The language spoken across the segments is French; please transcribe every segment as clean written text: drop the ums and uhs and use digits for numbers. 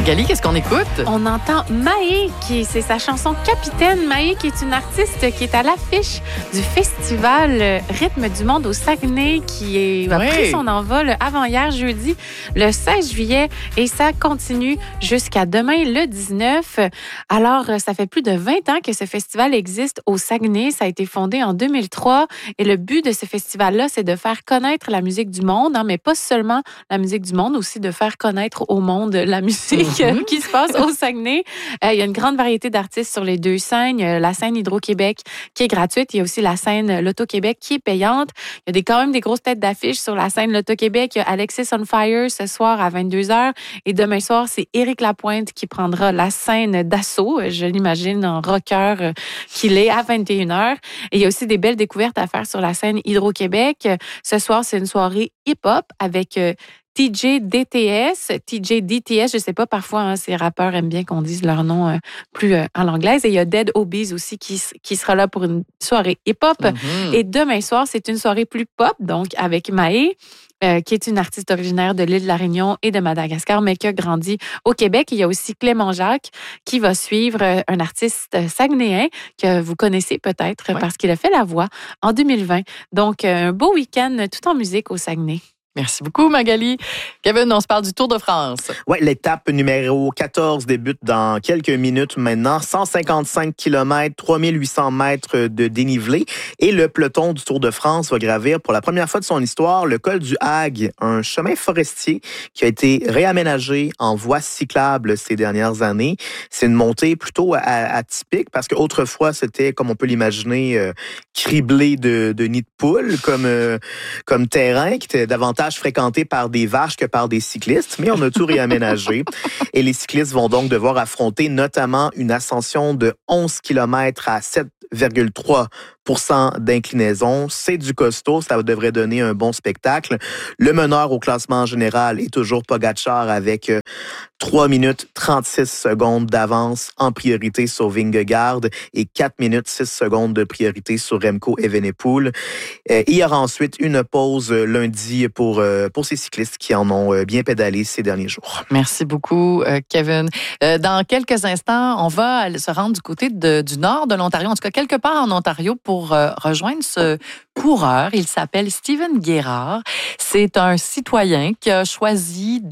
Magali, qu'est-ce qu'on écoute? On entend Maë, c'est sa chanson Capitaine. Maë, qui est une artiste qui est à l'affiche du festival Rythme du Monde au Saguenay, qui a pris son envol avant-hier, jeudi, le 16 juillet, et ça continue jusqu'à demain, le 19. Alors, ça fait plus de 20 ans que ce festival existe au Saguenay. Ça a été fondé en 2003, et le but de ce festival-là, c'est de faire connaître la musique du monde, mais pas seulement la musique du monde, aussi de faire connaître au monde la musique qui se passe au Saguenay. Il y a une grande variété d'artistes sur les deux scènes. La scène Hydro-Québec qui est gratuite. Il y a aussi la scène Loto-Québec qui est payante. Il y a quand même des grosses têtes d'affiche sur la scène Loto-Québec. Il y a Alexis on Fire ce soir à 22h. Et demain soir, c'est Éric Lapointe qui prendra la scène d'assaut. Je l'imagine en rocker qu'il est à 21h. Et il y a aussi des belles découvertes à faire sur la scène Hydro-Québec. Ce soir, c'est une soirée hip-hop avec TJ DTS, je sais pas, parfois ces rappeurs aiment bien qu'on dise leur nom plus à l'anglaise. Et il y a Dead Obies aussi qui sera là pour une soirée hip-hop. Et demain soir, c'est une soirée plus pop, donc avec Maë, qui est une artiste originaire de l'île de la Réunion et de Madagascar, mais qui a grandi au Québec. Il y a aussi Clément Jacques qui va suivre un artiste saguenéen que vous connaissez peut-être parce qu'il a fait la voix en 2020. Donc, un beau week-end tout en musique au Saguenay. Merci beaucoup, Magali. Kevin, on se parle du Tour de France. Oui, l'étape numéro 14 débute dans quelques minutes maintenant. 155 km, 3800 mètres de dénivelé. Et le peloton du Tour de France va gravir pour la première fois de son histoire le col du Hague, un chemin forestier qui a été réaménagé en voie cyclable ces dernières années. C'est une montée plutôt atypique parce qu'autrefois, c'était, comme on peut l'imaginer, criblé de nids de poules comme terrain qui était davantage fréquenté par des vaches que par des cyclistes, mais on a tout réaménagé. Et les cyclistes vont donc devoir affronter notamment une ascension de 11 km à 7,3 % d'inclinaison. C'est du costaud, ça devrait donner un bon spectacle. Le meneur au classement général est toujours Pogačar avec 3 minutes 36 secondes d'avance en priorité sur Vingegaard et 4 minutes 6 secondes de priorité sur Remco Evenepoel. Il y aura ensuite une pause lundi pour ces cyclistes qui en ont bien pédalé ces derniers jours. Merci beaucoup, Kevin. Dans quelques instants, on va se rendre du côté du nord de l'Ontario, en tout cas quelque part en Ontario, pour rejoindre ce coureur. Il s'appelle Steven Guérard. C'est un citoyen qui a choisi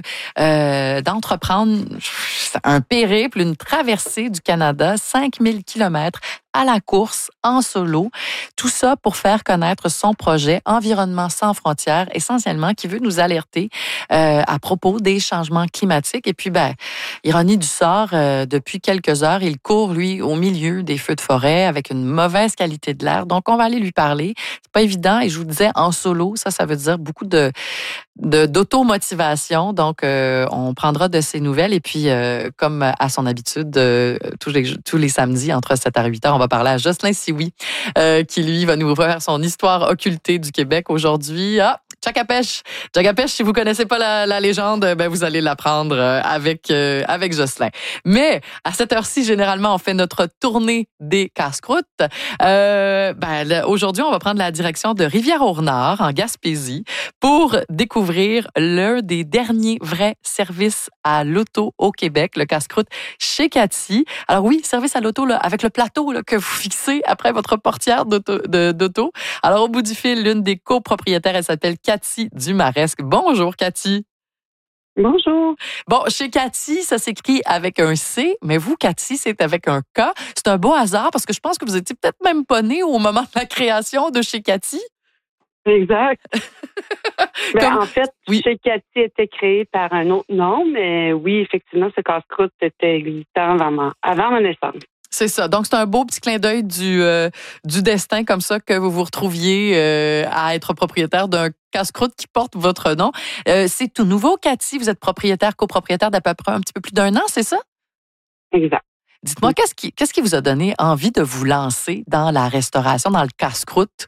d'entreprendre un périple, une traversée du Canada, 5000 kilomètres à la course, en solo. Tout ça pour faire connaître son projet Environnement sans frontières, essentiellement, qui veut nous alerter à propos des changements climatiques. Et puis, ironie du sort, depuis quelques heures, il court, lui, au milieu des feux de forêt avec une mauvaise qualité de l'air. Donc, on va aller lui parler. C'est pas évident. Et je vous disais, en solo, ça veut dire beaucoup d'automotivation. Donc, on prendra de ses nouvelles. Et puis, comme à son habitude, tous les samedis, entre 7 à 8 heures, on va parler à Jocelyn Sioui, qui, lui, va nous faire son histoire occultée du Québec aujourd'hui. Tchakapèche, si vous connaissez pas la légende, vous allez l'apprendre avec Jocelyn. Mais à cette heure-ci, généralement, on fait notre tournée des casse-croûtes. Aujourd'hui, on va prendre la direction de Rivière-au-Renard, en Gaspésie, pour découvrir l'un des derniers vrais services à l'auto au Québec, le casse-croûte chez Cathy. Alors oui, service à l'auto là, avec le plateau là, que vous fixez après votre portière d'auto. Alors au bout du fil, l'une des copropriétaires, elle s'appelle Cathy Dumaresque. Bonjour Cathy. Bonjour. Bon, chez Cathy, ça s'écrit avec un C, mais vous, Cathy, c'est avec un K. C'est un beau hasard parce que je pense que vous étiez peut-être même pas née au moment de la création de chez Cathy. Exact. En fait, chez Cathy était créé par un autre nom, mais oui, effectivement, ce casse-croûte était existant avant ma naissance. C'est ça. Donc, c'est un beau petit clin d'œil du destin comme ça que vous vous retrouviez à être propriétaire d'un casse-croûte qui porte votre nom. C'est tout nouveau, Cathy. Vous êtes copropriétaire d'à peu près un petit peu plus d'1 an, c'est ça? Exact. Dites-moi, qu'est-ce qui vous a donné envie de vous lancer dans la restauration, dans le casse-croûte?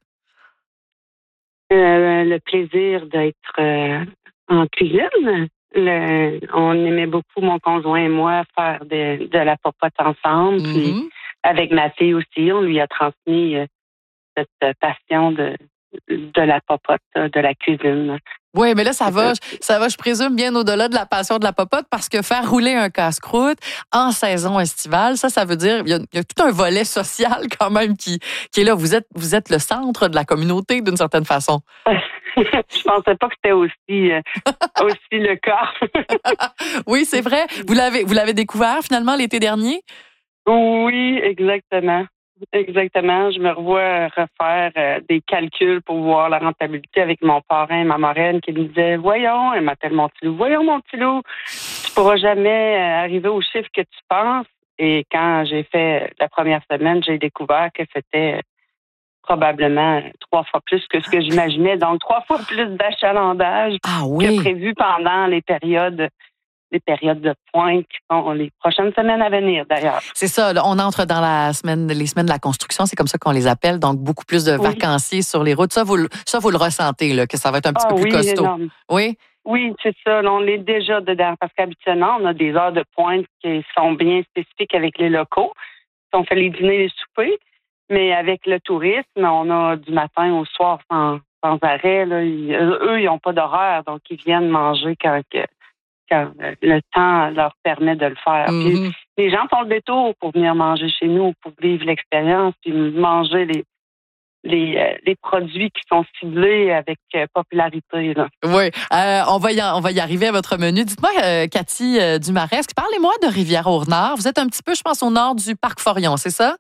Le plaisir d'être en cuisine. On aimait beaucoup, mon conjoint et moi, faire de la popote ensemble. Puis avec ma fille aussi, on lui a transmis cette passion de de la popote, de la cuisine. Oui, mais là, ça va, je présume, bien au-delà de la passion de la popote, parce que faire rouler un casse-croûte en saison estivale, ça veut dire, il y a tout un volet social quand même qui est là. Vous êtes le centre de la communauté d'une certaine façon. Je pensais pas que c'était aussi le cas. Oui, c'est vrai. Vous l'avez découvert finalement l'été dernier? Oui, exactement. Exactement. Je me revois refaire des calculs pour voir la rentabilité avec mon parrain et ma marraine qui me disait, voyons, elle m'appelle mon petit loup, voyons mon petit loup, tu pourras jamais arriver au chiffre que tu penses. Et quand j'ai fait la première semaine, j'ai découvert que c'était probablement 3 fois plus que ce que j'imaginais. Donc, 3 fois plus d'achalandage que prévu pendant les périodes de pointe qui sont les prochaines semaines à venir, d'ailleurs. C'est ça. Là, on entre dans les semaines de la construction. C'est comme ça qu'on les appelle. Donc, beaucoup plus de vacanciers sur les routes. Ça, vous le ressentez, là, que ça va être un petit peu plus costaud. Énorme. Oui? Oui, c'est ça. Là, on est déjà dedans. Parce qu'habituellement, on a des heures de pointe qui sont bien spécifiques avec les locaux. On fait les dîners et les soupers. Mais avec le tourisme, on a du matin au soir sans arrêt. Là. Eux, ils n'ont pas d'horaire. Donc, ils viennent manger quand le temps leur permet de le faire. Puis, les gens font le détour pour venir manger chez nous, pour vivre l'expérience, puis manger les produits qui sont ciblés avec popularité. Là. Oui, on va y arriver à votre menu. Dites-moi, Cathy Dumaresque, parlez-moi de Rivière-au-Nord. Vous êtes un petit peu, je pense, au nord du Parc Forillon, c'est ça?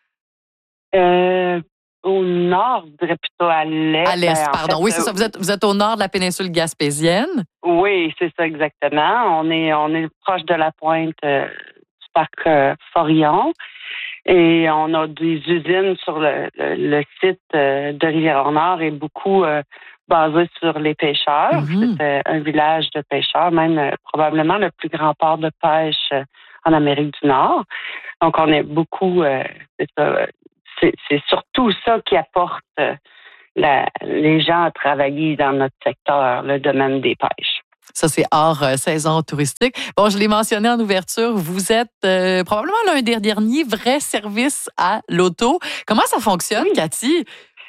Au nord, je dirais plutôt à l'est. À l'est, pardon. Oui, c'est ça. Vous êtes au nord de la péninsule gaspésienne. Oui, c'est ça exactement. On est proche de la pointe du parc Forillon et on a des usines sur le site de Rivière-au-Nord et beaucoup basé sur les pêcheurs. C'est un village de pêcheurs, même probablement le plus grand port de pêche en Amérique du Nord. Donc, on est beaucoup, c'est surtout ça qui apporte les gens à travailler dans notre secteur, le domaine des pêches. Ça, c'est hors saison touristique. Bon, je l'ai mentionné en ouverture, vous êtes probablement l'un des derniers vrais services à l'auto. Comment ça fonctionne, Cathy?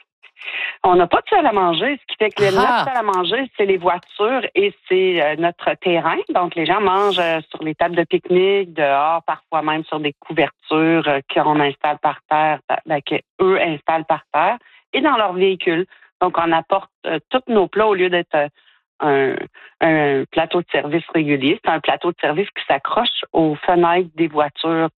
On n'a pas de salle à manger, ce qui fait que notre salle à manger, c'est les voitures et c'est notre terrain. Donc, les gens mangent sur les tables de pique-nique, dehors, parfois même sur des couvertures qu'on installe par terre, qu'eux installent par terre, et dans leur véhicule. Donc, on apporte tous nos plats au lieu d'être un plateau de service régulier. C'est un plateau de service qui s'accroche aux fenêtres des voitures.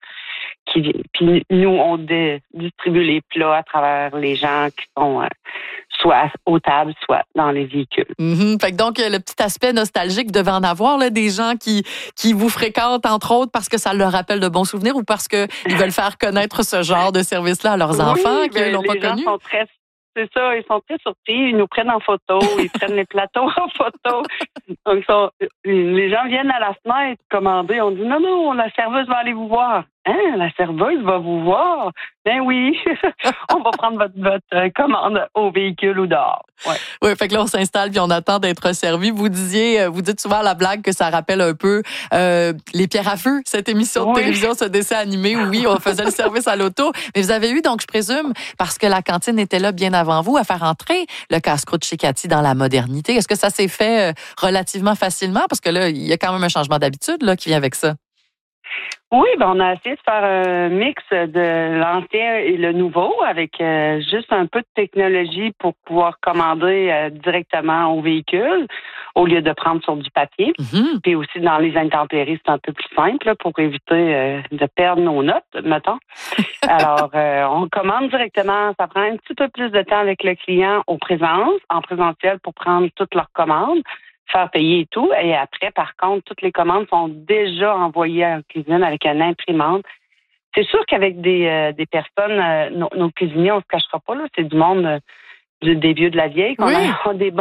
Puis nous, on distribue les plats à travers les gens qui sont soit aux tables, soit dans les véhicules. Fait que donc, le petit aspect nostalgique devait en avoir, là, des gens qui vous fréquentent, entre autres, parce que ça leur rappelle de bons souvenirs ou parce qu'ils veulent faire connaître ce genre de service-là à leurs enfants qui l'ont pas connu. C'est ça, ils sont très surpris, ils nous prennent en photo, ils prennent les plateaux en photo. Donc, les gens viennent à la fenêtre commander, on dit non, la serveuse va aller vous voir. Hein, la serveuse va vous voir? Ben oui, on va prendre votre commande au véhicule ou dehors. Ouais. Oui, fait que là, on s'installe puis on attend d'être servi. Vous dites souvent à la blague que ça rappelle un peu Les Pierres à Feu, cette émission de télévision, ce dessin animé où, oui, on faisait le service à l'auto. Mais vous avez eu, donc, je présume, parce que la cantine était là bien avant vous, à faire entrer le casse-croûte chez Cathy dans la modernité. Est-ce que ça s'est fait relativement facilement? Parce que là, il y a quand même un changement d'habitude là qui vient avec ça. Oui, on a essayé de faire un mix de l'ancien et le nouveau avec juste un peu de technologie pour pouvoir commander directement au véhicule au lieu de prendre sur du papier. Puis aussi dans les intempéries, c'est un peu plus simple là, pour éviter de perdre nos notes, mettons. Alors, on commande directement. Ça prend un petit peu plus de temps avec le client en présentiel pour prendre toutes leurs commandes, faire payer et tout. Et après, par contre, toutes les commandes sont déjà envoyées à la cuisine avec une imprimante. C'est sûr qu'avec des personnes, nos cuisiniers, on se cachera pas, là, c'est du monde des vieux de la vieille, qu'on a des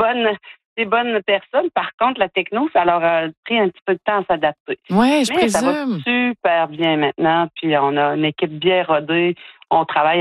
bonnes personnes. Par contre, la techno, ça leur a pris un petit peu de temps à s'adapter. Oui, je présume. Ça va super bien maintenant. Puis on a une équipe bien rodée. On travaille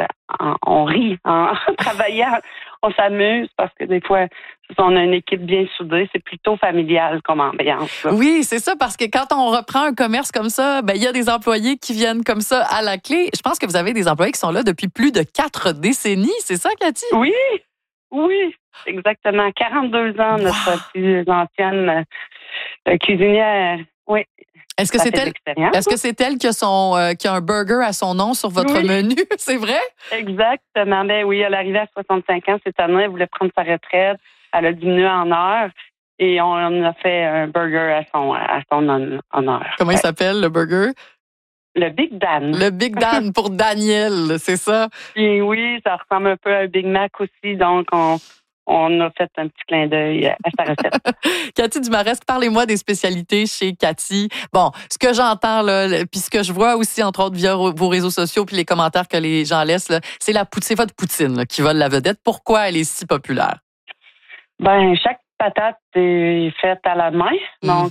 on rit en travaillant. On s'amuse parce que des fois, on a une équipe bien soudée. C'est plutôt familial comme ambiance. Là. Oui, c'est ça, parce que quand on reprend un commerce comme ça, il y a des employés qui viennent comme ça à la clé. Je pense que vous avez des employés qui sont là depuis plus de 4 décennies. C'est ça, Cathy? Oui, Oui, exactement. 42 ans, notre plus ancienne cuisinière. Oui. Est-ce que c'est elle qui a un burger à son nom sur votre menu? C'est vrai? Exactement. Ben oui, elle arrivait à 65 ans cette année. Elle voulait prendre sa retraite. Elle a diminué en heure. Et on a fait un burger à son honneur. Comment il s'appelle, le burger? Le Big Dan. Le Big Dan pour Daniel, c'est ça? Et oui, ça ressemble un peu à un Big Mac aussi. Donc, on a fait un petit clin d'œil à sa recette. Cathy Dumaresque, parlez-moi des spécialités chez Cathy. Bon, ce que j'entends, là, puis ce que je vois aussi, entre autres, via vos réseaux sociaux puis les commentaires que les gens laissent, là, c'est votre poutine là, qui vole la vedette. Pourquoi elle est si populaire? Ben, chaque patate est faite à la main. Donc,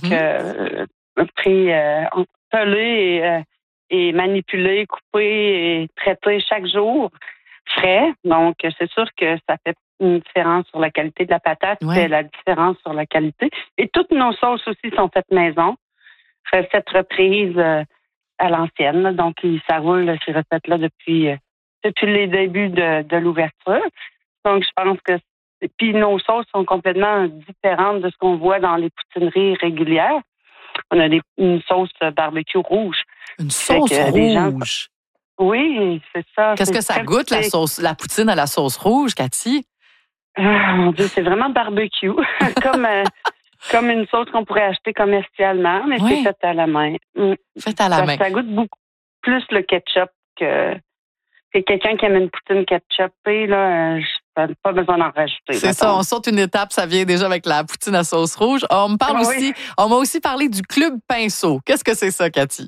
pelée et manipulée, coupée et traitée chaque jour, frais. Donc, c'est sûr que ça fait une différence sur la qualité de la patate, c'est la différence sur la qualité. Et toutes nos sauces aussi sont faites maison. Recettes reprises à l'ancienne. Donc, ça roule ces recettes-là depuis les débuts de l'ouverture. Donc, je pense que puis nos sauces sont complètement différentes de ce qu'on voit dans les poutineries régulières. On a une sauce barbecue rouge. Une sauce rouge? Oui, c'est ça. Qu'est-ce que ça goûte, la poutine à la sauce rouge, Cathy? Mon Dieu, c'est vraiment barbecue. comme une sauce qu'on pourrait acheter commercialement, mais c'est faite à la main. Faite à la main. Ça goûte beaucoup plus le ketchup que quelqu'un qui aime une poutine ketchupée, là, pas besoin d'en rajouter. C'est ça, on saute une étape, ça vient déjà avec la poutine à sauce rouge. On m'a aussi parlé du Club Pinceau. Qu'est-ce que c'est ça, Cathy?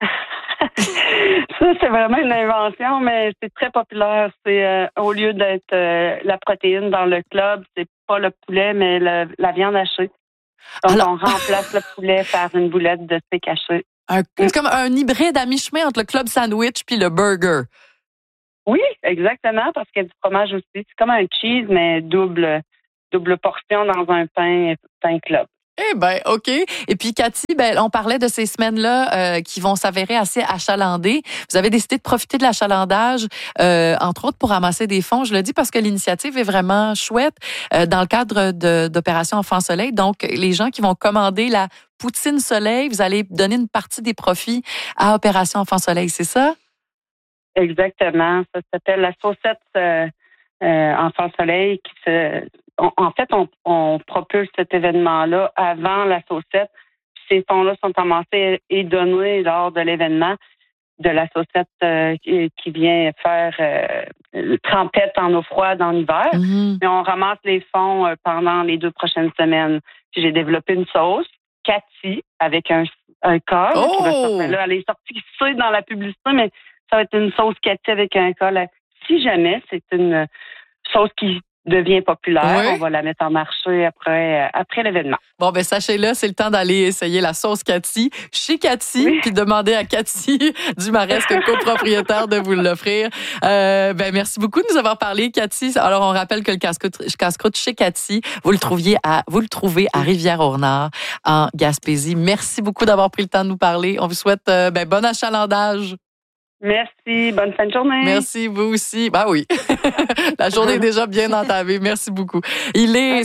Ça, c'est vraiment une invention, mais c'est très populaire. C'est au lieu d'être la protéine dans le club, c'est pas le poulet, mais la viande hachée. Donc, on remplace le poulet par une boulette de steak haché. C'est comme un hybride à mi-chemin entre le club sandwich puis le burger. Oui, exactement, parce qu'il y a du fromage aussi. C'est comme un cheese, mais double portion dans un pain club. Eh bien, OK. Et puis, Cathy, on parlait de ces semaines-là qui vont s'avérer assez achalandées. Vous avez décidé de profiter de l'achalandage, entre autres pour ramasser des fonds. Je le dis parce que l'initiative est vraiment chouette dans le cadre d'Opération Enfant Soleil. Donc, les gens qui vont commander la poutine Soleil, vous allez donner une partie des profits à Opération Enfant Soleil, c'est ça? Exactement. Ça s'appelle la saucette Enfant Soleil. En fait, on propulse cet événement-là avant la saucette. Ces fonds-là sont amassés et donnés lors de l'événement de la saucette qui vient faire trempette en eau froide en hiver. Mm-hmm. Mais on ramasse les fonds pendant les 2 prochaines semaines. Puis j'ai développé une sauce, Cathy, avec un col. Qui va sortir là. Elle est sortie dans la publicité, mais ça va être une sauce Cathy avec un col. Si jamais c'est une sauce qui devient populaire, on va la mettre en marché après l'événement. Bon, sachez-le, c'est le temps d'aller essayer la sauce Cathy chez Cathy, puis demander à Cathy Dumaresque, copropriétaire, de vous l'offrir. Merci beaucoup de nous avoir parlé, Cathy. Alors, on rappelle que le casse-croûte chez Cathy, vous le trouvez à Rivière-au-Renard, en Gaspésie. Merci beaucoup d'avoir pris le temps de nous parler. On vous souhaite bon achalandage. Merci. Bonne fin de journée. Merci, vous aussi. Oui. La journée est déjà bien entamée. Merci beaucoup. Il est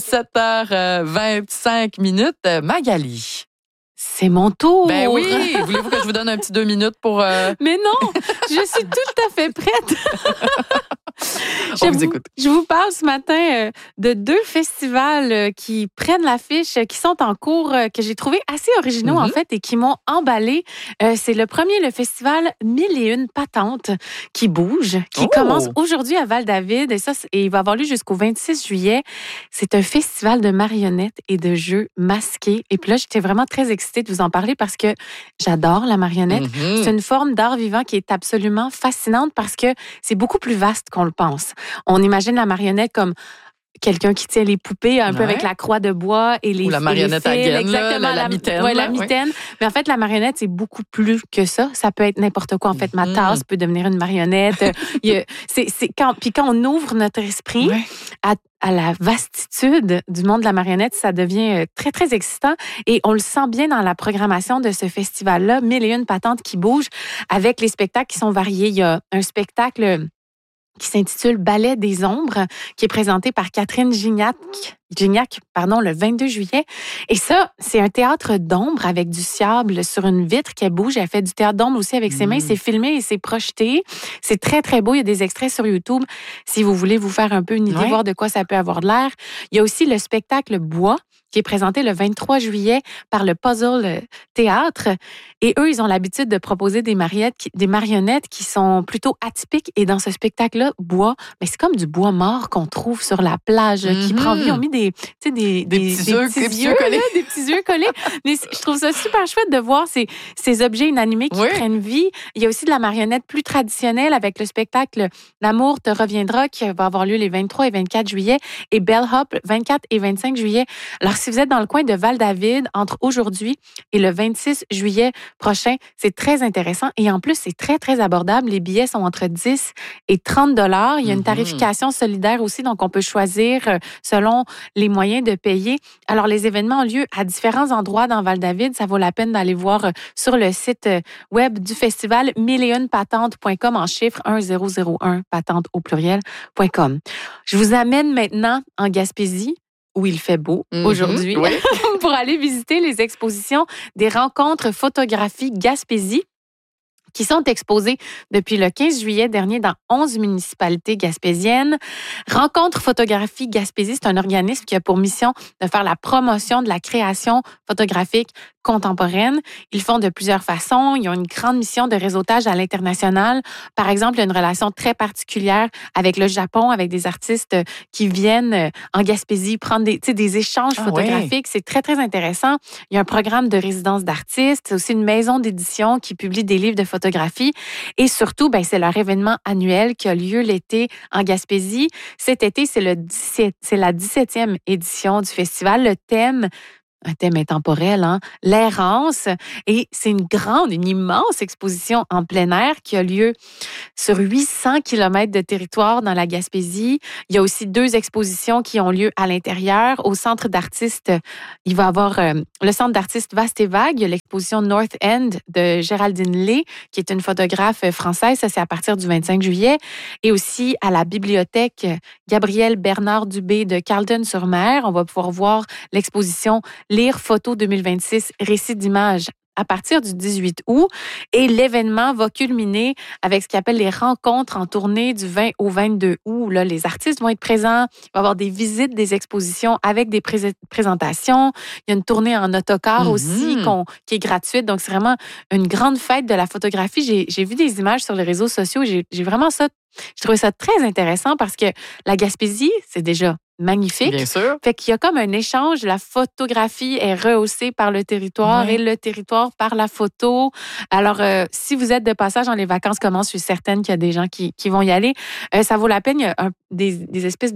7h25. Magali. C'est mon tour. Ben oui. Voulez-vous que je vous donne un petit 2 minutes pour... Mais non, je suis tout à fait prête. On vous écoute. Je vous parle ce matin de 2 festivals qui prennent l'affiche, qui sont en cours, que j'ai trouvé assez originaux en fait et qui m'ont emballée. C'est le premier, le festival 1001 patentes qui bouge, qui commence aujourd'hui à Val-David et il va avoir lieu jusqu'au 26 juillet. C'est un festival de marionnettes et de jeux masqués. Et puis là, j'étais vraiment très excitée de vous en parler parce que j'adore la marionnette. C'est une forme d'art vivant qui est absolument fascinante parce que c'est beaucoup plus vaste qu'on le pense. On imagine la marionnette comme quelqu'un qui tient les poupées un peu avec la croix de bois et les ou la marionnette à gaine, exactement, la mitaine. La mitaine. Mais en fait, la marionnette, c'est beaucoup plus que ça. Ça peut être n'importe quoi. En fait, ma tasse peut devenir une marionnette. Quand on ouvre notre esprit à la vastitude du monde de la marionnette, ça devient très, très excitant. Et on le sent bien dans la programmation de ce festival-là, 1001 patentes qui bougent, avec les spectacles qui sont variés. Il y a un spectacle qui s'intitule Ballet des ombres, qui est présenté par Catherine Gignac, le 22 juillet. Et ça, c'est un théâtre d'ombre avec du sable sur une vitre qui bouge. Elle fait du théâtre d'ombre aussi avec ses mains. C'est filmé et c'est projeté. C'est très, très beau. Il y a des extraits sur YouTube si vous voulez vous faire un peu une idée, voir de quoi ça peut avoir de l'air. Il y a aussi le spectacle Bois, qui est présenté le 23 juillet par le Puzzle Théâtre. Et eux, ils ont l'habitude de proposer des marionnettes qui sont plutôt atypiques. Et dans ce spectacle-là, Bois, mais c'est comme du bois mort qu'on trouve sur la plage, qui prend vie. Ils ont mis des petits yeux collés. Mais je trouve ça super chouette de voir ces objets inanimés qui prennent vie. Il y a aussi de la marionnette plus traditionnelle avec le spectacle L'amour te reviendra qui va avoir lieu les 23 et 24 juillet et Bellhop 24 et 25 juillet. Alors, si vous êtes dans le coin de Val-David, entre aujourd'hui et le 26 juillet prochain, c'est très intéressant. Et en plus, c'est très, très abordable. Les billets sont entre 10 et 30 $. Il y a une tarification solidaire aussi, donc on peut choisir selon les moyens de payer. Alors, les événements ont lieu à différents endroits dans Val-David. Ça vaut la peine d'aller voir sur le site web du festival 1001patentes.com en chiffre 1001 patente au pluriel.com. Je vous amène maintenant en Gaspésie, où il fait beau aujourd'hui, pour aller visiter les expositions des rencontres photographie Gaspésie qui sont exposées depuis le 15 juillet dernier dans 11 municipalités gaspésiennes. Rencontre photographie Gaspésie, c'est un organisme qui a pour mission de faire la promotion de la création photographique contemporaine. Ils le font de plusieurs façons. Ils ont une grande mission de réseautage à l'international. Par exemple, il y a une relation très particulière avec le Japon, avec des artistes qui viennent en Gaspésie prendre des échanges photographiques. C'est très, très intéressant. Il y a un programme de résidence d'artistes. C'est aussi une maison d'édition qui publie des livres de photographie. Et surtout, c'est leur événement annuel qui a lieu l'été en Gaspésie. Cet été, c'est la 17e édition du festival. Le thème, un thème intemporel, l'errance. Et c'est une immense exposition en plein air qui a lieu sur 800 km de territoire dans la Gaspésie. Il y a aussi 2 expositions qui ont lieu à l'intérieur. Au centre d'artistes, il va y avoir le centre d'artistes Vaste et Vague. Il y a l'exposition North End de Géraldine Lay, qui est une photographe française. Ça, c'est à partir du 25 juillet. Et aussi à la bibliothèque Gabriel Bernard Dubé de Carleton-sur-Mer. On va pouvoir voir l'exposition Lire Photo 2026, récit d'images à partir du 18 août. Et l'événement va culminer avec ce qu'on appelle les rencontres en tournée du 20 au 22 août. Là, les artistes vont être présents. Il va y avoir des visites, des expositions avec des présentations. Il y a une tournée en autocar aussi qui est gratuite. Donc, c'est vraiment une grande fête de la photographie. J'ai vu des images sur les réseaux sociaux. J'ai vraiment ça. Je trouvais ça très intéressant parce que la Gaspésie, c'est déjà magnifique. Bien sûr. Fait qu'il y a comme un échange. La photographie est rehaussée par le territoire et le territoire par la photo. Alors, si vous êtes de passage dans les vacances, je suis certaine qu'il y a des gens qui vont y aller. Ça vaut la peine. Il y a des espèces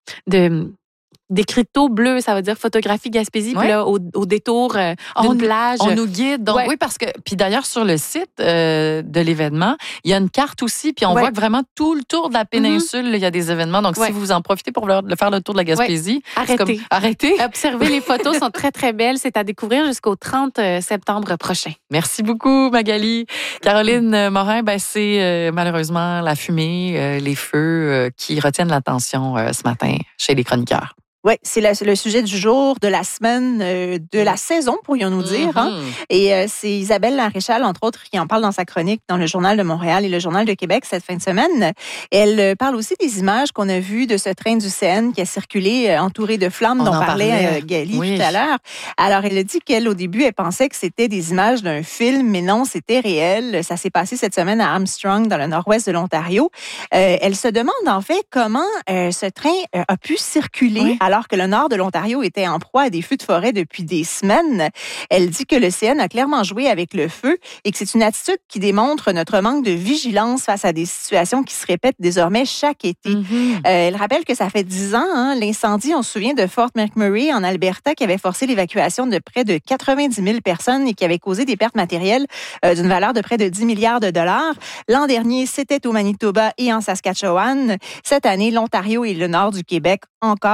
d'écriteaux bleus, ça veut dire photographie Gaspésie, puis là, au détour d'une plage. On nous guide. Donc, oui, parce que, puis d'ailleurs, sur le site de l'événement, il y a une carte aussi, puis on voit que vraiment tout le tour de la péninsule, il y a des événements. Donc, si vous en profitez pour faire le tour de la Gaspésie, arrêtez. Observez, les photos sont très, très belles. C'est à découvrir jusqu'au 30 septembre prochain. Merci beaucoup, Magali. Caroline Morin, c'est malheureusement la fumée, les feux qui retiennent l'attention ce matin chez les chroniqueurs. Oui, c'est le sujet du jour, de la semaine, de la saison, pourrions-nous dire. Et c'est Isabelle Laréchal, entre autres, qui en parle dans sa chronique dans le Journal de Montréal et le Journal de Québec cette fin de semaine. Elle parle aussi des images qu'on a vues de ce train du Seine qui a circulé entouré de flammes dont parlait Gali tout à l'heure. Alors, elle a dit qu'elle, au début, elle pensait que c'était des images d'un film, mais non, c'était réel. Ça s'est passé cette semaine à Armstrong, dans le nord-ouest de l'Ontario. Elle se demande, en fait, comment ce train a pu circuler alors que le nord de l'Ontario était en proie à des feux de forêt depuis des semaines. Elle dit que le CN a clairement joué avec le feu et que c'est une attitude qui démontre notre manque de vigilance face à des situations qui se répètent désormais chaque été. Elle rappelle que ça fait 10 ans, l'incendie, on se souvient de Fort McMurray en Alberta qui avait forcé l'évacuation de près de 90 000 personnes et qui avait causé des pertes matérielles d'une valeur de près de 10 milliards de dollars. L'an dernier, c'était au Manitoba et en Saskatchewan. Cette année, l'Ontario et le nord du Québec, encore, on y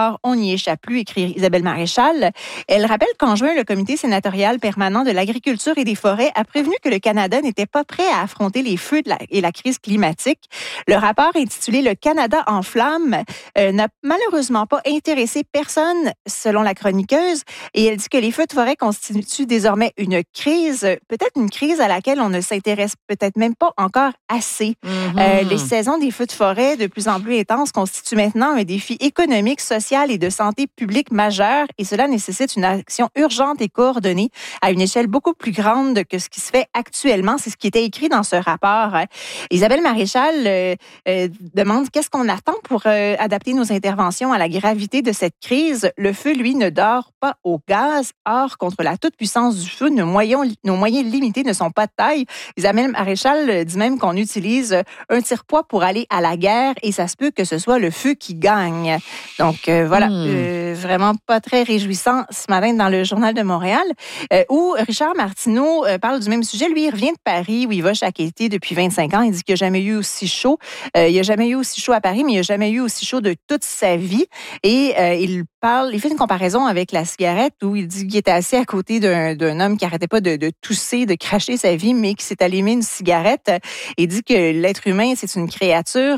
n'y échappe plus, écrit Isabelle Maréchal. Elle rappelle qu'en juin, le comité sénatorial permanent de l'agriculture et des forêts a prévenu que le Canada n'était pas prêt à affronter les feux et la crise climatique. Le rapport intitulé « Le Canada en flammes » n'a malheureusement pas intéressé personne, selon la chroniqueuse, et elle dit que les feux de forêt constituent désormais une crise, peut-être une crise à laquelle on ne s'intéresse peut-être même pas encore assez. Les saisons des feux de forêt, de plus en plus intenses, constituent maintenant un défi économique, social et de santé publique majeur, et cela nécessite une action urgente et coordonnée à une échelle beaucoup plus grande que ce qui se fait actuellement. C'est ce qui était écrit dans ce rapport. Isabelle Maréchal demande qu'est-ce qu'on attend pour adapter nos interventions à la gravité de cette crise. Le feu, lui, ne dort pas au gaz. Or, contre la toute-puissance du feu, nos moyens limités ne sont pas de taille. Isabelle Maréchal dit même qu'on utilise un tire-poids pour aller à la guerre et ça se peut que ce soit le feu qui gagne. Donc, voilà, vraiment pas très réjouissant ce matin dans le Journal de Montréal, où Richard Martineau parle du même sujet. Lui, il revient de Paris où il va chaque été depuis 25 ans. Il dit qu'il n'y a jamais eu aussi chaud. Il n'y a jamais eu aussi chaud à Paris, mais il n'y a jamais eu aussi chaud de toute sa vie. Et il fait une comparaison avec la cigarette où il dit qu'il était assis à côté d'un homme qui n'arrêtait pas de tousser, de cracher sa vie, mais qui s'est allumé une cigarette. Il dit que l'être humain, c'est une créature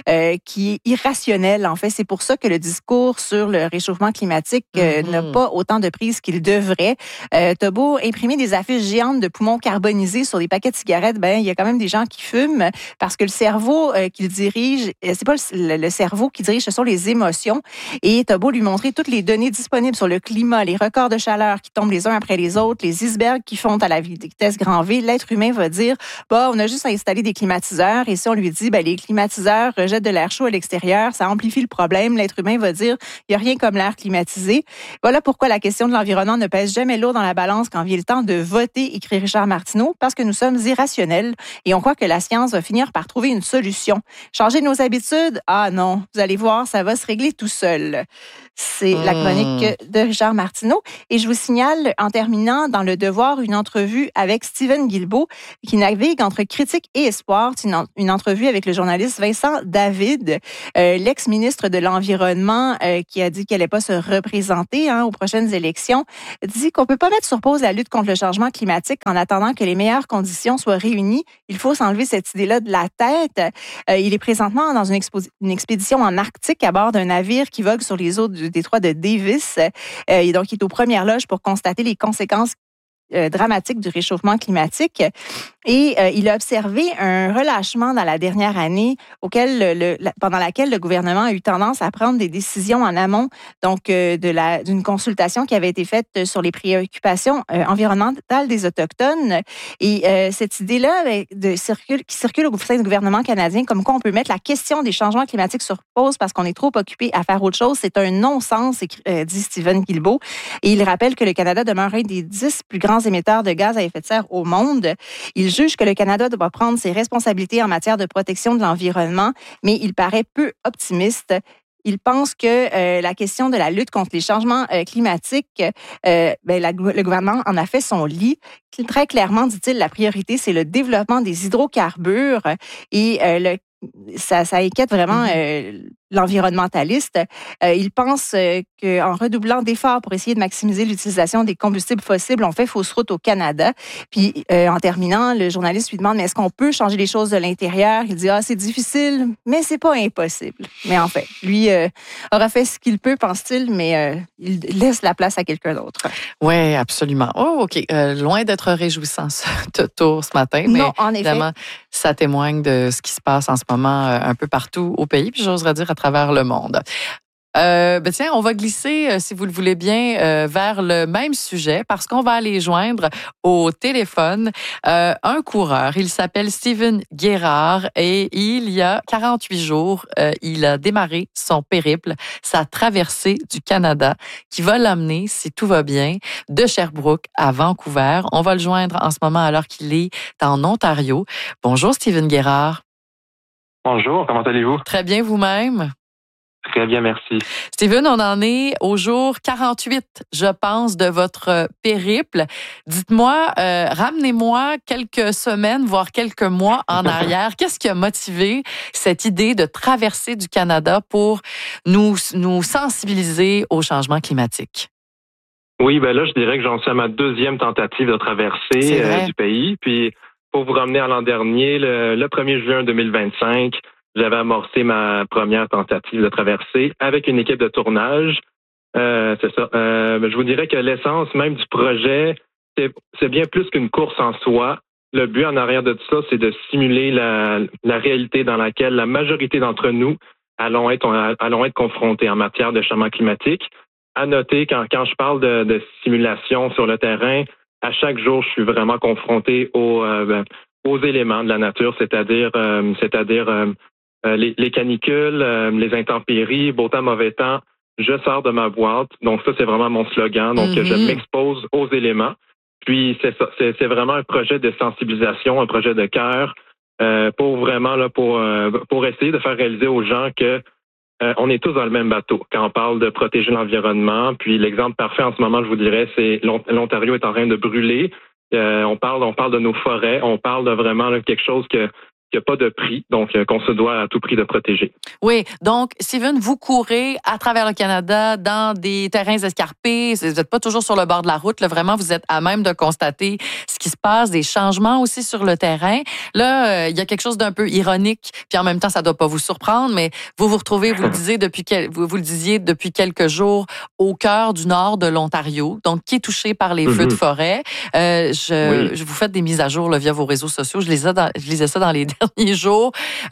qui est irrationnelle. En fait, c'est pour ça que le discours sur le réchauffement climatique n'a pas autant de prise qu'il devrait. T'as beau imprimer des affiches géantes de poumons carbonisés sur des paquets de cigarettes, il y a quand même des gens qui fument parce que le cerveau qu'il dirige, c'est pas le cerveau qui dirige, ce sont les émotions. Et t'as beau lui montrer toutes les données disponibles sur le climat, les records de chaleur qui tombent les uns après les autres, les icebergs qui fondent à la vitesse grand V, l'être humain va dire, on a juste à installer des climatiseurs. Et si on lui dit, les climatiseurs rejettent de l'air chaud à l'extérieur, ça amplifie le problème, l'être humain va dire, il n'y a rien comme l'air climatisé. Voilà pourquoi la question de l'environnement ne pèse jamais lourd dans la balance quand vient le temps de voter, écrit Richard Martineau, parce que nous sommes irrationnels et on croit que la science va finir par trouver une solution. Changer nos habitudes? Ah non, vous allez voir, ça va se régler tout seul. C'est la chronique de Richard Martineau. Et je vous signale, en terminant, dans Le Devoir, une entrevue avec Stephen Guilbeault, qui navigue entre critique et espoir. C'est une entrevue avec le journaliste Vincent David, l'ex-ministre de l'Environnement, qui a dit qu'elle n'allait pas se représenter aux prochaines élections, dit qu'on ne peut pas mettre sur pause la lutte contre le changement climatique en attendant que les meilleures conditions soient réunies. Il faut s'enlever cette idée-là de la tête. Il est présentement dans une expédition en Arctique à bord d'un navire qui vogue sur les eaux du détroit de Davis. Et donc, il est aux premières loges pour constater les conséquences dramatique du réchauffement climatique. Et il a observé un relâchement dans la dernière année pendant laquelle le gouvernement a eu tendance à prendre des décisions en amont donc d'une consultation qui avait été faite sur les préoccupations environnementales des Autochtones. Et cette idée-là qui circule au sein du gouvernement canadien, comme quoi on peut mettre la question des changements climatiques sur pause parce qu'on est trop occupé à faire autre chose, c'est un non-sens, dit Stephen Guilbeault. Et il rappelle que le Canada demeure un des 10 plus grands émetteurs de gaz à effet de serre au monde. Il juge que le Canada doit prendre ses responsabilités en matière de protection de l'environnement, mais il paraît peu optimiste. Il pense que la question de la lutte contre les changements climatiques, le gouvernement en a fait son lit. Très clairement, dit-il, la priorité, c'est le développement des hydrocarbures et ça inquiète vraiment l'environnementaliste. Il pense qu'en redoublant d'efforts pour essayer de maximiser l'utilisation des combustibles fossiles, on fait fausse route au Canada. Puis, en terminant, le journaliste lui demande, mais est-ce qu'on peut changer les choses de l'intérieur? Il dit, c'est difficile, mais c'est pas impossible. Mais en fait, lui aura fait ce qu'il peut, pense-t-il, mais il laisse la place à quelqu'un d'autre. Oui, absolument. Oh, OK. Loin d'être réjouissant, ce tour ce matin. Mais non, en effet. Évidemment, ça témoigne de ce qui se passe en ce moment un peu partout au pays, puis j'oserais dire à travers le monde. Tiens, on va glisser, si vous le voulez bien, vers le même sujet parce qu'on va aller joindre au téléphone un coureur. Il s'appelle Steven Guérard et il y a 48 jours, il a démarré son périple, sa traversée du Canada qui va l'amener, si tout va bien, de Sherbrooke à Vancouver. On va le joindre en ce moment alors qu'il est en Ontario. Bonjour Steven Guérard. Bonjour, comment allez-vous? Très bien, vous-même? Très bien, merci. Steven, on en est au jour 48, je pense, de votre périple. Dites-moi, ramenez-moi quelques semaines, voire quelques mois en arrière. Qu'est-ce qui a motivé cette idée de traverser du Canada pour nous sensibiliser au changement climatique? Oui, ben là, je dirais que j'en suis à ma deuxième tentative de traversée du pays. Puis, pour vous ramener à l'an dernier, le 1er juin 2025, j'avais amorcé ma première tentative de traversée avec une équipe de tournage. C'est ça. Je vous dirais que l'essence même du projet, c'est bien plus qu'une course en soi. Le but en arrière de tout ça, c'est de simuler la réalité dans laquelle la majorité d'entre nous allons être confrontés en matière de changement climatique. À noter, quand je parle de simulation sur le terrain, à chaque jour, je suis vraiment confronté aux éléments de la nature, c'est-à-dire les canicules, les intempéries, beau temps, mauvais temps. Je sors de ma boîte. Donc ça, c'est vraiment mon slogan. Donc je m'expose aux éléments. Puis c'est ça, c'est vraiment un projet de sensibilisation, un projet de cœur pour vraiment pour essayer de faire réaliser aux gens que on est tous dans le même bateau quand on parle de protéger l'environnement. Puis l'exemple parfait en ce moment, je vous dirais, c'est l'Ontario est en train de brûler. On parle de nos forêts. On parle de vraiment quelque chose qui n'a pas de prix, donc qu'on se doit à tout prix de protéger. Oui, donc, Steven, vous courez à travers le Canada dans des terrains escarpés. Vous n'êtes pas toujours sur le bord de la route. Là, vraiment, vous êtes à même de constater ce qui se passe, des changements aussi sur le terrain. Là, il y a quelque chose d'un peu ironique, puis en même temps, ça ne doit pas vous surprendre, mais vous vous retrouvez, vous le disiez depuis quelques jours, au cœur du nord de l'Ontario, donc qui est touché par les feux de forêt. Je vous fais des mises à jour là, via vos réseaux sociaux. Je lisais ça dans les derniers jours.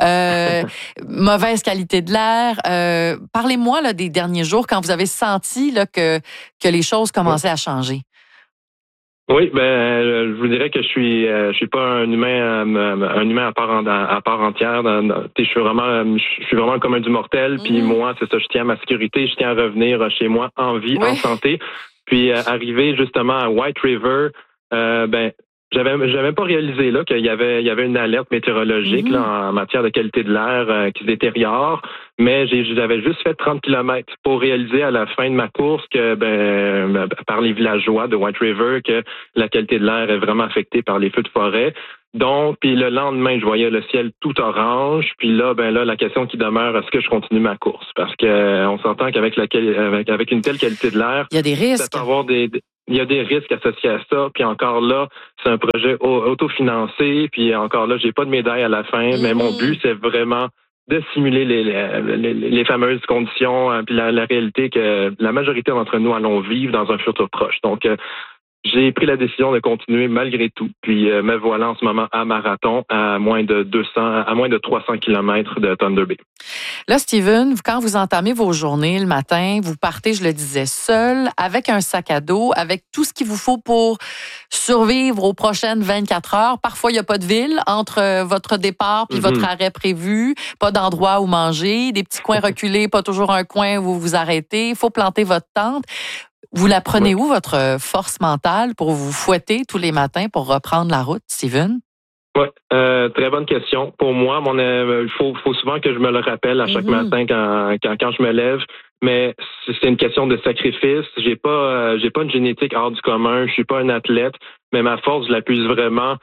Mauvaise qualité de l'air. Parlez-moi là, des derniers jours quand vous avez senti là, que les choses commençaient à changer. Oui, je vous dirais que je suis pas un humain à part entière. Je suis vraiment comme un du mortel. Puis moi, c'est ça, je tiens à ma sécurité, je tiens à revenir chez moi en vie, en santé. Puis arriver justement à White River, j'avais pas réalisé là qu'il y avait une alerte météorologique là, en matière de qualité de l'air qui se détériore, mais j'avais juste fait 30 km pour réaliser à la fin de ma course que par les villageois de White River que la qualité de l'air est vraiment affectée par les feux de forêt. Donc, puis le lendemain, je voyais le ciel tout orange. Puis là, la question qui demeure, est-ce que je continue ma course? Parce que on s'entend qu'avec avec une telle qualité de l'air, il y a des risques. Ça peut avoir il y a des risques associés à ça. Puis encore là, c'est un projet autofinancé. Puis encore là, j'ai pas de médaille à la fin. Mais mon but, c'est vraiment de simuler les fameuses conditions puis la réalité que la majorité d'entre nous allons vivre dans un futur proche. Donc, j'ai pris la décision de continuer malgré tout. Puis me voilà en ce moment à marathon à moins de 300 km de Thunder Bay. Là, Steven, quand vous entamez vos journées le matin, vous partez, je le disais, seul, avec un sac à dos, avec tout ce qu'il vous faut pour survivre aux prochaines 24 heures. Parfois, il n'y a pas de ville entre votre départ puis votre arrêt prévu, pas d'endroit où manger, des petits coins reculés, pas toujours un coin où vous vous arrêtez. Il faut planter votre tente. Vous la prenez où, votre force mentale, pour vous fouetter tous les matins pour reprendre la route, Steven? Oui, très bonne question. Pour moi, il faut souvent que je me le rappelle à chaque matin quand je me lève. Mais c'est une question de sacrifice. J'ai pas une génétique hors du commun. Je suis pas un athlète, mais ma force, je la puise vraiment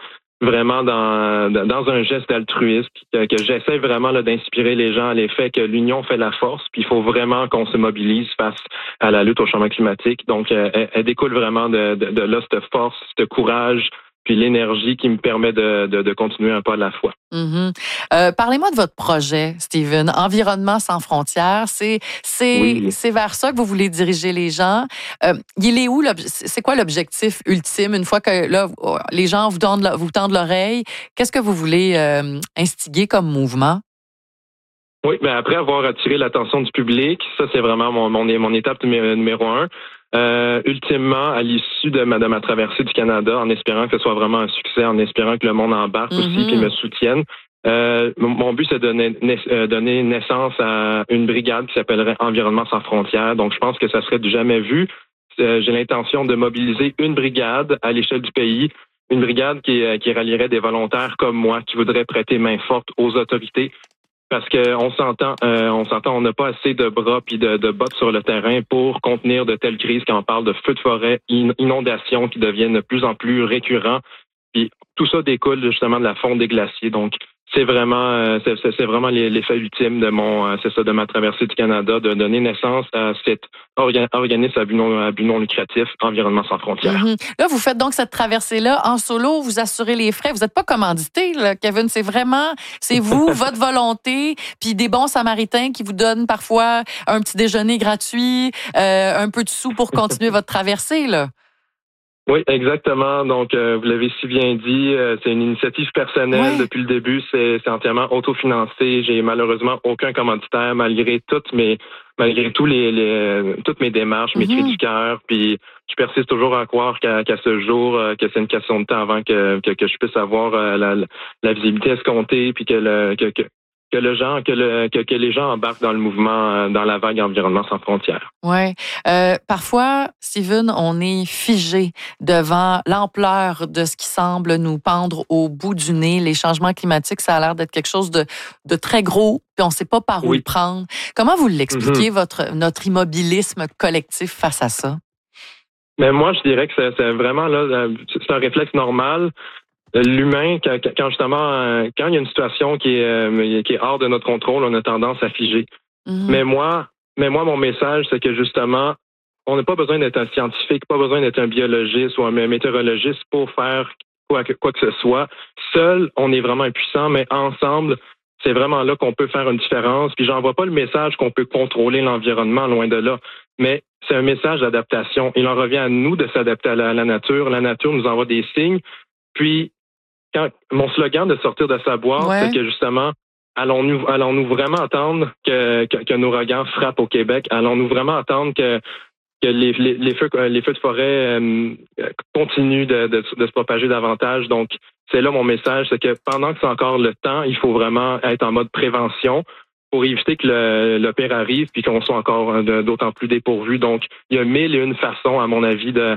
dans un geste altruiste, que j'essaie vraiment là, d'inspirer les gens à l'effet que l'union fait la force, puis il faut vraiment qu'on se mobilise face à la lutte au changement climatique. Donc, elle découle vraiment de là, cette force, ce courage, puis l'énergie qui me permet de continuer un pas à la fois. Parlez-moi de votre projet, Steven. Environnement sans frontières, c'est vers ça que vous voulez diriger les gens. Il est où? C'est quoi l'objectif ultime une fois que là, les gens vous tendent l'oreille? Qu'est-ce que vous voulez instiguer comme mouvement? Oui, après avoir attiré l'attention du public, ça c'est vraiment mon étape numéro 1. Ultimement, à l'issue de ma traversée du Canada, en espérant que ce soit vraiment un succès, en espérant que le monde embarque aussi et me soutienne, mon but, c'est de donner naissance à une brigade qui s'appellerait Environnement sans frontières. Donc, je pense que ça serait du jamais vu. J'ai l'intention de mobiliser une brigade à l'échelle du pays, une brigade qui rallierait des volontaires comme moi, qui voudraient prêter main forte aux autorités parce que on s'entend, on n'a pas assez de bras puis de bottes sur le terrain pour contenir de telles crises quand on parle de feux de forêt, inondations qui deviennent de plus en plus récurrents. Puis tout ça découle justement de la fonte des glaciers. Donc c'est vraiment l'effet ultime de ma traversée du Canada, de donner naissance à cet organisme à but non lucratif, Environnement sans frontières. Mm-hmm. Là, vous faites donc cette traversée-là en solo, vous assurez les frais. Vous n'êtes pas commandité, là, Kevin. C'est vous, votre volonté, puis des bons Samaritains qui vous donnent parfois un petit déjeuner gratuit, un peu de sous pour continuer votre traversée, là. Oui, exactement. Donc, vous l'avez si bien dit, c'est une initiative personnelle depuis le début. C'est entièrement autofinancé. J'ai malheureusement aucun commanditaire malgré toutes mes démarches, mes cris du cœur. Puis, je persiste toujours à croire qu'à ce jour, que c'est une question de temps avant que je puisse avoir la visibilité escomptée, puis que les gens embarquent dans le mouvement, dans la vague Environnement sans frontières. Oui. Parfois, Steven, on est figé devant l'ampleur de ce qui semble nous pendre au bout du nez. Les changements climatiques, ça a l'air d'être quelque chose de très gros, puis on ne sait pas par où le prendre. Comment vous l'expliquez, notre immobilisme collectif face à ça? Mais moi, je dirais que c'est vraiment là, c'est un réflexe normal. L'humain, quand justement, quand il y a une situation qui est hors de notre contrôle, on a tendance à figer. Mais moi, mon message, c'est que justement, on n'a pas besoin d'être un scientifique, pas besoin d'être un biologiste ou un météorologiste pour faire quoi que ce soit. Seul, on est vraiment impuissant, mais ensemble, c'est vraiment là qu'on peut faire une différence. Puis j'envoie pas le message qu'on peut contrôler l'environnement, loin de là. Mais c'est un message d'adaptation. Il en revient à nous de s'adapter à la nature. La nature nous envoie des signes. Puis, mon slogan de sortir de sa boîte, c'est que justement, allons-nous vraiment attendre qu'un ouragan frappe au Québec? Allons-nous vraiment attendre que les feux de forêt continuent de se propager davantage? Donc, c'est là mon message, c'est que pendant que c'est encore le temps, il faut vraiment être en mode prévention pour éviter que le pire arrive puis qu'on soit encore d'autant plus dépourvu. Donc, il y a 1001 façons, à mon avis, de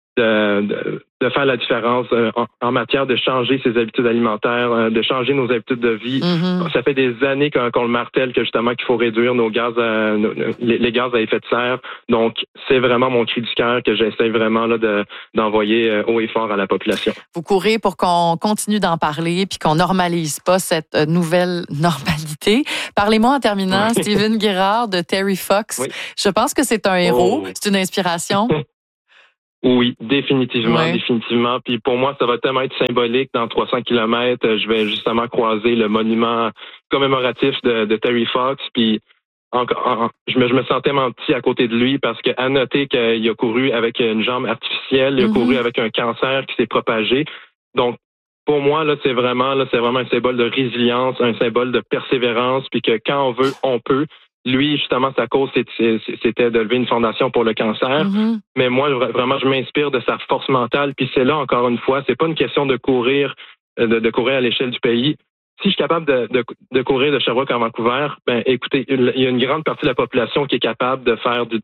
faire la différence en matière de changer ses habitudes alimentaires, de changer nos habitudes de vie. Ça fait des années qu'on le martèle que justement qu'il faut réduire nos gaz, les gaz à effet de serre. Donc, c'est vraiment mon cri du cœur que j'essaie vraiment là d'envoyer haut et fort à la population. Vous courez pour qu'on continue d'en parler puis qu'on normalise pas cette nouvelle normalité. Parlez-moi en terminant, Steven Guérard de Terry Fox. Je pense que c'est un héros, c'est une inspiration. Oui, définitivement. Puis pour moi, ça va tellement être symbolique. Dans 300 kilomètres, je vais justement croiser le monument commémoratif de Terry Fox. Puis je me sens tellement petit à côté de lui parce qu'à noter qu'il a couru avec une jambe artificielle, il a couru avec un cancer qui s'est propagé. Donc pour moi, là, c'est vraiment un symbole de résilience, un symbole de persévérance, puis que quand on veut, on peut. Lui, justement, sa cause, c'était de lever une fondation pour le cancer. Mais moi, vraiment, je m'inspire de sa force mentale. Puis c'est là, encore une fois, c'est pas une question de courir, de courir à l'échelle du pays. Si je suis capable de courir de Sherbrooke à Vancouver, ben écoutez, il y a une grande partie de la population qui est capable de faire du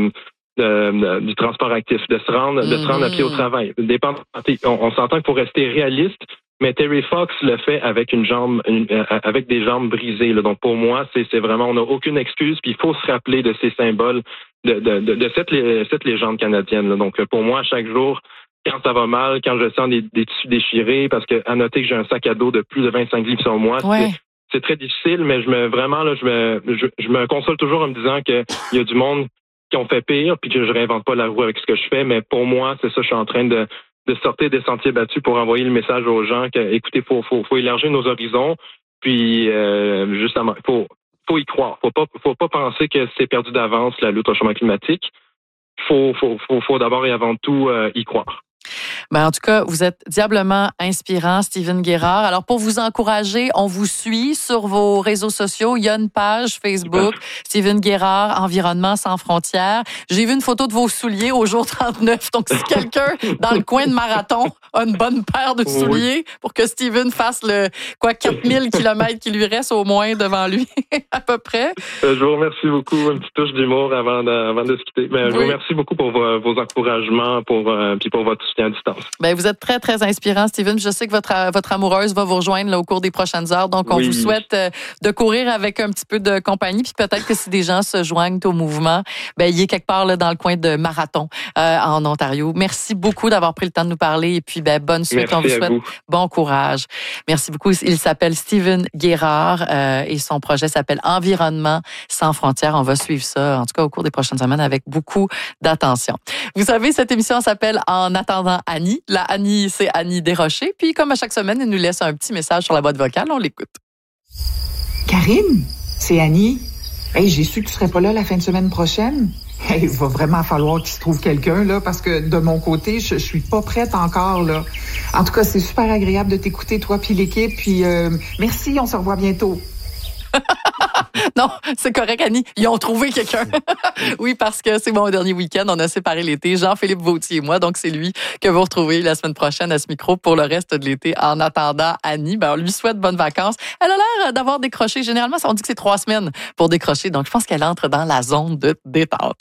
transport actif, de se rendre à pied au travail. On s'entend qu'il faut rester réaliste. Mais Terry Fox le fait avec avec des jambes brisées. Là. Donc pour moi, c'est vraiment, on n'a aucune excuse. Puis il faut se rappeler de ces symboles, de cette légende canadienne. Là. Donc pour moi, chaque jour, quand ça va mal, quand je sens des tissus déchirés, parce que à noter que j'ai un sac à dos de plus de 25 livres sur moi, c'est très difficile. Mais je me console toujours en me disant que il y a du monde qui ont fait pire, puis que je réinvente pas la roue avec ce que je fais. Mais pour moi, c'est ça, je suis en train de sortir des sentiers battus pour envoyer le message aux gens que, écoutez, faut élargir nos horizons, puis justement, faut y croire. Faut pas penser que c'est perdu d'avance la lutte au changement climatique. Faut d'abord et avant tout y croire. Ben, en tout cas, vous êtes diablement inspirant, Steven Guérard. Alors, pour vous encourager, on vous suit sur vos réseaux sociaux. Il y a une page Facebook, Steven Guérard, Environnement sans frontières. J'ai vu une photo de vos souliers au jour 39. Donc, si quelqu'un dans le coin de Marathon a une bonne paire de souliers pour que Steven fasse 4000 kilomètres qui lui reste au moins devant lui, à peu près. Je vous remercie beaucoup. Une petite touche d'humour avant de se quitter. Je vous remercie beaucoup pour vos encouragements, puis pour votre soutien à distance. circonstances. Ben, vous êtes très, très inspirant, Steven. Je sais que votre amoureuse va vous rejoindre là, au cours des prochaines heures. Donc, on vous souhaite de courir avec un petit peu de compagnie. Puis peut-être que si des gens se joignent au mouvement, ben, il est quelque part là, dans le coin de Marathon en Ontario. Merci beaucoup d'avoir pris le temps de nous parler. Et puis, ben, bonne suite. Merci, on vous souhaite bon courage. Merci beaucoup. Il s'appelle Steven Guérard et son projet s'appelle Environnement sans frontières. On va suivre ça, en tout cas, au cours des prochaines semaines avec beaucoup d'attention. Vous savez, cette émission s'appelle En attendant Annie. La Annie, c'est Annie Desrochers. Puis, comme à chaque semaine, elle nous laisse un petit message sur la boîte vocale. On l'écoute. Karine, c'est Annie. Hey, j'ai su que tu serais pas là la fin de semaine prochaine. Hey, il va vraiment falloir qu'il se trouve quelqu'un, là, parce que de mon côté, je suis pas prête encore, là. En tout cas, c'est super agréable de t'écouter, toi puis l'équipe. Puis, merci, on se revoit bientôt. Non, c'est correct, Annie. Ils ont trouvé quelqu'un. Oui, parce que c'est mon dernier week-end. On a séparé l'été. Jean-Philippe Vautier et moi. Donc, c'est lui que vous retrouvez la semaine prochaine à ce micro pour le reste de l'été. En attendant, Annie, ben, on lui souhaite bonnes vacances. Elle a l'air d'avoir décroché. Généralement, on dit que c'est 3 semaines pour décrocher. Donc, je pense qu'elle entre dans la zone de détente.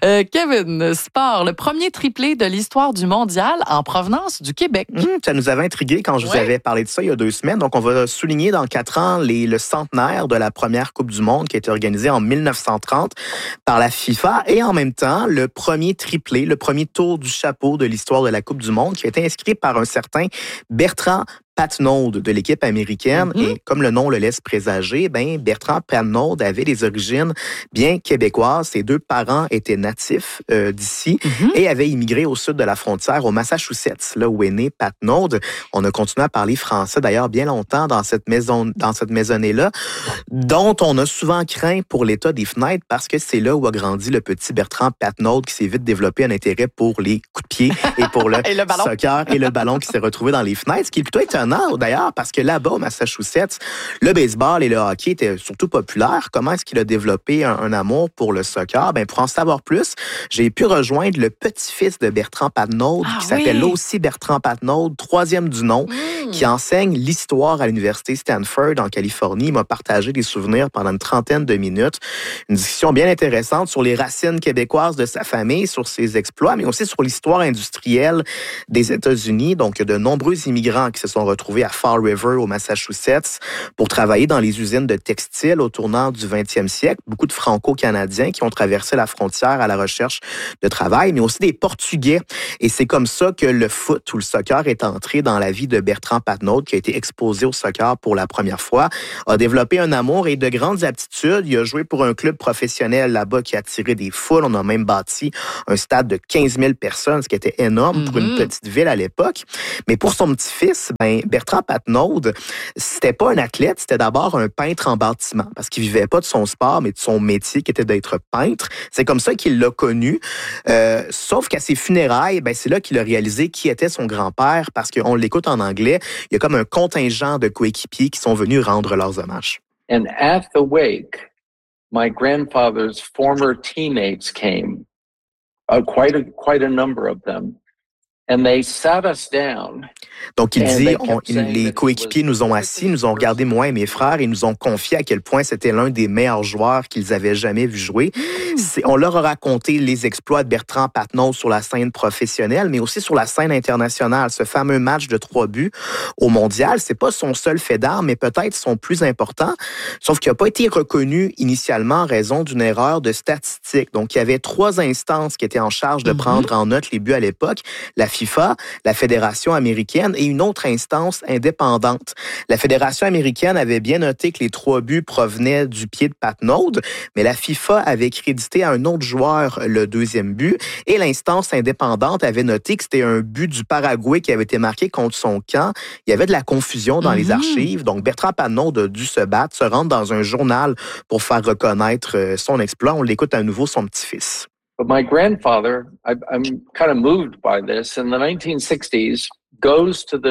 Kevin, sport, le premier triplé de l'histoire du mondial en provenance du Québec. Ça nous avait intrigué quand je vous avais parlé de ça il y a 2 semaines. Donc, on va souligner dans 4 ans le centenaire de la première Coupe du monde qui a été organisée en 1930 par la FIFA et en même temps, le premier triplé, le premier tour du chapeau de l'histoire de la Coupe du monde qui a été inscrit par un certain Bertrand Patnaud de l'équipe américaine. Et comme le nom le laisse présager, ben Bertrand Patnaud avait des origines bien québécoises. Ses 2 parents étaient natifs d'ici et avaient immigré au sud de la frontière, au Massachusetts, là où est né Patnaud. On a continué à parler français d'ailleurs bien longtemps dans cette maisonnée-là, dont on a souvent craint pour l'état des fenêtres parce que c'est là où a grandi le petit Bertrand Patnaud qui s'est vite développé un intérêt pour les coups de pied et pour le soccer et le ballon qui s'est retrouvé dans les fenêtres, ce qui est plutôt étonnant d'ailleurs, parce que là-bas, au Massachusetts, le baseball et le hockey étaient surtout populaires. Comment est-ce qu'il a développé un amour pour le soccer? Ben, pour en savoir plus, j'ai pu rejoindre le petit-fils de Bertrand Patnaud, qui s'appelle aussi Bertrand Patnaud, 3e du nom, qui enseigne l'histoire à l'université Stanford en Californie. Il m'a partagé des souvenirs pendant une 30aine de minutes. Une discussion bien intéressante sur les racines québécoises de sa famille, sur ses exploits, mais aussi sur l'histoire industrielle des États-Unis. Donc, il y a de nombreux immigrants qui se sont retrouvés à Fall River, au Massachusetts, pour travailler dans les usines de textiles au tournant du 20e siècle. Beaucoup de Franco-Canadiens qui ont traversé la frontière à la recherche de travail, mais aussi des Portugais. Et c'est comme ça que le foot ou le soccer est entré dans la vie de Bertrand Patnaud, qui a été exposé au soccer pour la première fois, a développé un amour et de grandes aptitudes. Il a joué pour un club professionnel là-bas qui a attiré des foules. On a même bâti un stade de 15 000 personnes, ce qui était énorme pour une petite ville à l'époque. Mais pour son petit-fils, Bertrand Patnaud, c'était pas un athlète, c'était d'abord un peintre en bâtiment, parce qu'il vivait pas de son sport, mais de son métier qui était d'être peintre. C'est comme ça qu'il l'a connu. Sauf qu'à ses funérailles, c'est là qu'il a réalisé qui était son grand-père, parce qu'on l'écoute en anglais, il y a comme un contingent de coéquipiers qui sont venus rendre leurs hommages. And at the wake, my grandfather's former teammates came, quite a number of them. And they sat us down. Donc, il dit, les coéquipiers nous ont assis, nous ont regardé, moi et mes frères, et nous ont confié à quel point c'était l'un des meilleurs joueurs qu'ils avaient jamais vu jouer. On leur a raconté les exploits de Bertrand Patnaud sur la scène professionnelle, mais aussi sur la scène internationale. Ce fameux match de 3 buts au mondial, c'est pas son seul fait d'armes, mais peut-être son plus important, sauf qu'il n'a pas été reconnu initialement en raison d'une erreur de statistique. Donc, il y avait 3 instances qui étaient en charge de prendre en note les buts à l'époque. La FIFA, la Fédération américaine et une autre instance indépendante. La Fédération américaine avait bien noté que les 3 buts provenaient du pied de Patnaud, mais la FIFA avait crédité à un autre joueur le 2e but et l'instance indépendante avait noté que c'était un but du Paraguay qui avait été marqué contre son camp. Il y avait de la confusion dans les archives, donc Bertrand Patnaud a dû se battre, se rendre dans un journal pour faire reconnaître son exploit. On l'écoute à nouveau, son petit-fils. But my grandfather, I'm kind of moved by this, in the 1960s, goes to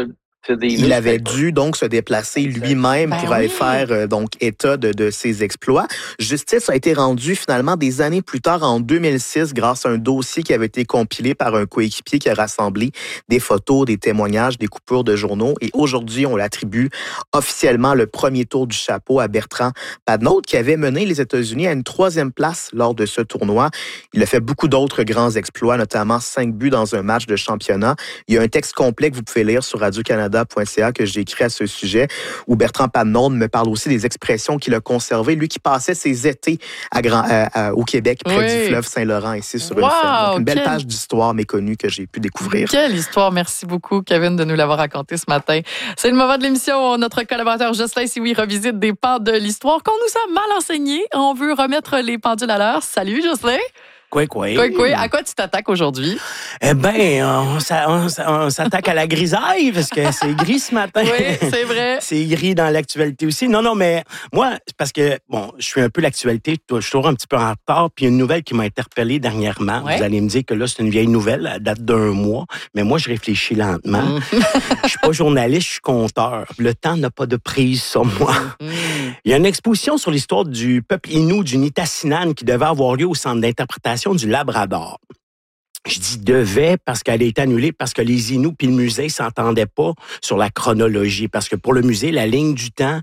Il avait dû donc se déplacer lui-même pour aller faire donc état de ses exploits. Justice a été rendue finalement des années plus tard, en 2006, grâce à un dossier qui avait été compilé par un coéquipier qui a rassemblé des photos, des témoignages, des coupures de journaux. Et aujourd'hui, on l'attribue officiellement le premier tour du chapeau à Bertrand Padnaud, qui avait mené les États-Unis à une 3e place lors de ce tournoi. Il a fait beaucoup d'autres grands exploits, notamment 5 buts dans un match de championnat. Il y a un texte complet que vous pouvez lire sur radiocanada.ca que j'ai écrit à ce sujet, où Bertrand Padnaud me parle aussi des expressions qu'il a conservées, lui qui passait ses étés au Québec, près du fleuve Saint-Laurent, ici sur une ferme. Donc, une belle page d'histoire méconnue que j'ai pu découvrir. Quelle histoire! Merci beaucoup, Kevin, de nous l'avoir raconté ce matin. C'est le moment de l'émission. Notre collaborateur Jocelyn Sioui revisite des pans de l'histoire qu'on nous a mal enseignées. On veut remettre les pendules à l'heure. Salut, Jocelyn! Quoi. À quoi tu t'attaques aujourd'hui? Eh bien, on s'attaque à la grisaille, parce que c'est gris ce matin. Oui, c'est vrai. C'est gris dans l'actualité aussi. Non, mais moi, c'est parce que, je suis un peu l'actualité, je suis toujours un petit peu en retard, puis il y a une nouvelle qui m'a interpellé dernièrement. Ouais. Vous allez me dire que là, c'est une vieille nouvelle, elle date d'1 mois, mais moi, je réfléchis lentement. Je suis pas journaliste, je suis conteur. Le temps n'a pas de prise sur moi. Il y a une exposition sur l'histoire du peuple Innu du Nitassinan qui devait avoir lieu au centre d'interprétation du Labrador. Je dis devait parce qu'elle a été annulée parce que les Inuits puis le musée s'entendaient pas sur la chronologie. Parce que pour le musée, les lignes du temps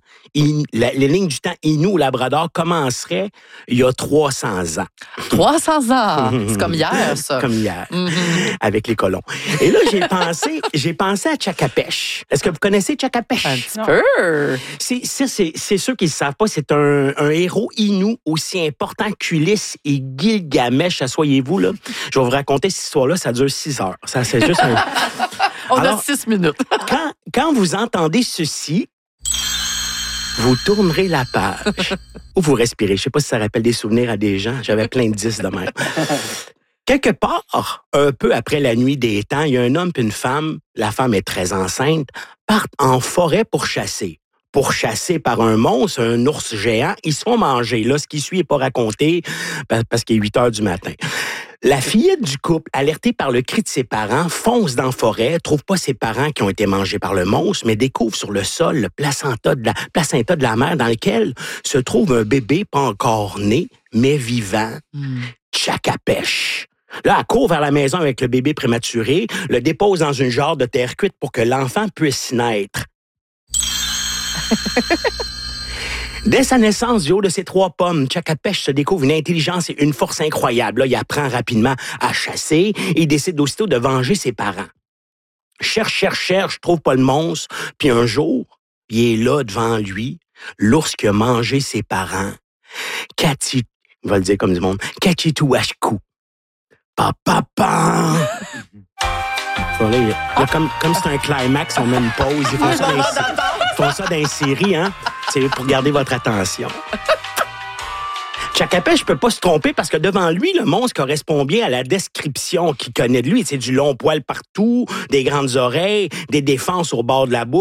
Inuit au Labrador commenceraient il y a 300 ans. 300 ans! C'est comme hier, ça. Comme hier, avec les colons. Et là, j'ai pensé à Tchakapèche. Est-ce que vous connaissez Tchakapèche? Un petit peu. C'est ceux qui ne le savent pas, c'est un héros Innu aussi important qu'Ulysse et Gilgamesh. Asseyez-vous, là. Je vais vous raconter cette histoire-là, ça dure 6 heures. Ça, c'est juste un... On a 6 minutes. quand vous entendez ceci, vous tournerez la page ou vous respirez. Je ne sais pas si ça rappelle des souvenirs à des gens. J'avais plein de 10 de même. Quelque part, un peu après la nuit des temps, il y a un homme et une femme, la femme est très enceinte, partent en forêt pour chasser. Pourchassés par un monstre, un ours géant, ils se font manger. Là, ce qui suit n'est pas raconté parce qu'il est 8 heures du matin. La fillette du couple, alertée par le cri de ses parents, fonce dans la forêt, trouve pas ses parents qui ont été mangés par le monstre, mais découvre sur le sol le placenta de la mère dans lequel se trouve un bébé pas encore né, mais vivant. Tchakapèche. Là, elle court vers la maison avec le bébé prématuré, le dépose dans une jarre de terre cuite pour que l'enfant puisse naître. Dès sa naissance, du haut de ses 3 pommes, Tchakapèche se découvre une intelligence et une force incroyables. Là, il apprend rapidement à chasser et il décide aussitôt de venger ses parents. Cherche, trouve pas le monstre. Puis un jour, il est là devant lui, l'ours qui a mangé ses parents. On va le dire comme du monde. Kachituashku. Papa. Là, comme c'est un climax, on met une pause. Ils font ça dans les séries, hein? C'est pour garder votre attention. Tchakapèche ne peut pas se tromper parce que devant lui, le monstre correspond bien à la description qu'il connaît de lui. C'est du long poil partout, des grandes oreilles, des défenses au bord de la bouche.